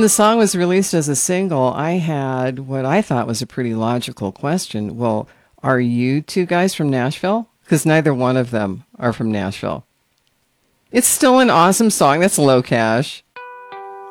the song was released as a single, I had what I thought was a pretty logical question. Well, are you two guys from Nashville? Because neither one of them are from Nashville. It's still an awesome song. That's low cash.